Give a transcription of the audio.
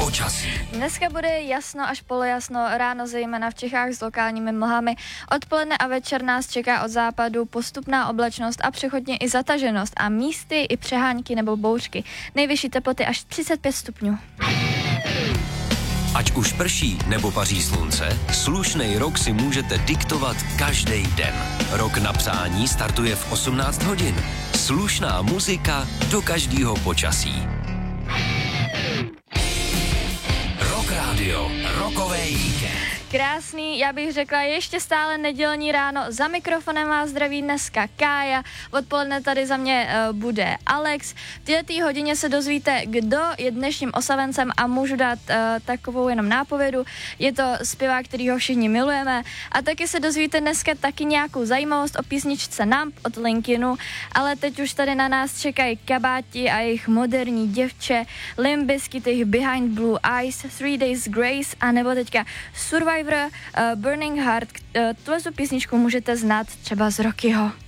Počasí. Dneska bude jasno až polojasno, ráno zejména v Čechách s lokálními mlhami. Odpoledne a večer nás čeká od západu postupná oblačnost a přechodně i zataženost a místy i přehánky nebo bouřky. Nejvyšší teploty až 35 stupňů. Ať už prší nebo paří slunce, slušnej rok si můžete diktovat každý den. Rok na přání startuje v 18 hodin. Slušná muzika do každého počasí. Rock Radio, rokovej víkend. Krásný, já bych řekla ještě stále nedělní ráno. Za mikrofonem vás zdraví dneska Kája. Odpoledne tady za mě bude Alex. V této hodině se dozvíte, kdo je dnešním oslavencem a můžu dát takovou jenom nápovědu. Je to zpěvák, kterýho všichni milujeme. A taky se dozvíte dneska taky nějakou zajímavost o písničce Numb od Linkinu. Ale teď už tady na nás čekají Kabáti a jejich moderní děvče, Limp Bizkit, jejich Behind Blue Eyes, 3 Days Grace a nebo teďka Survivor, Burning Heart. Tuhle písničku můžete znát třeba z Rockyho.